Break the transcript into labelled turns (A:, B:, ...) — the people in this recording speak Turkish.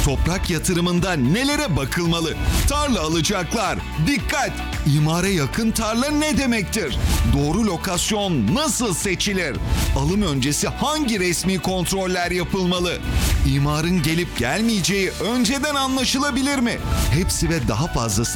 A: Toprak yatırımında nelere bakılmalı? Tarla alacaklar. Dikkat! İmara yakın tarla ne demektir? Doğru lokasyon nasıl seçilir? Alım öncesi hangi resmi kontroller yapılmalı? İmarın gelip gelmeyeceği önceden anlaşılabilir mi? Hepsi ve daha fazlası